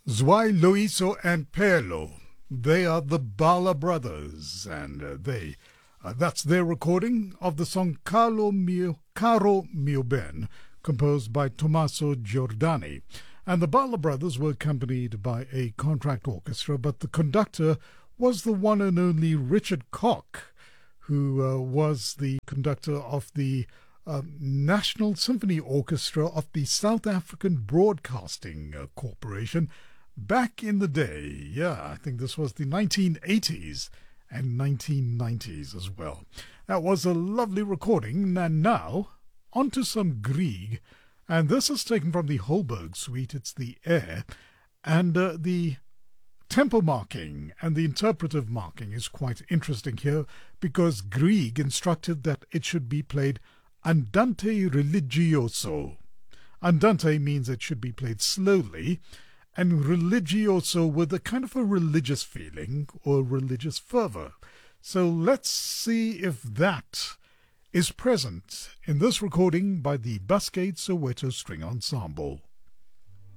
Zwei Loiso and Perlo. They are the Bala brothers, and that's their recording of the song Caro Mio Ben, composed by Tommaso Giordani. And the Bala brothers were accompanied by a contract orchestra, but the conductor was the one and only Richard Koch, who was the conductor of the National Symphony Orchestra of the South African Broadcasting Corporation back in the day. Yeah, I think this was the 1980s and 1990s as well. That was a lovely recording, and now on to some Grieg. And this is taken from the Holberg suite. It's the Air, and the tempo marking and the interpretive marking is quite interesting here, because Grieg instructed that it should be played andante religioso. Andante means it should be played slowly, and religioso with a kind of a religious feeling or religious fervor. So let's see if that is present in this recording by the Buscade Soweto String Ensemble.